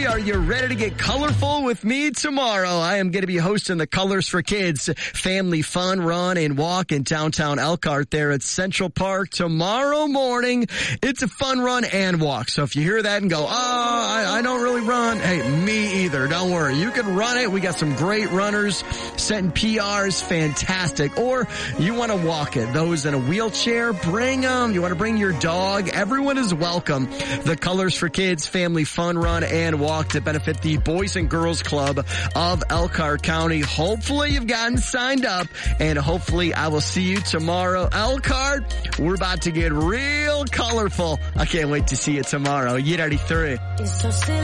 Are you ready to get colorful with me tomorrow? I am going to be hosting the Colors for Kids Family Fun Run and Walk in downtown Elkhart there at Central Park tomorrow morning. It's a fun run and walk. So if you hear that and go, I don't really run. Hey, me either. Don't worry. You can run it. We got some great runners setting PRs. Fantastic. Or you want to walk it. Those in a wheelchair, bring them. You want to bring your dog. Everyone is welcome. The Colors for Kids Family Fun Run and Walk to benefit the Boys and Girls Club of Elkhart County. Hopefully you've gotten signed up, and hopefully I will see you tomorrow. Elkhart, we're about to get real colorful. I can't wait to see you tomorrow. Year 83.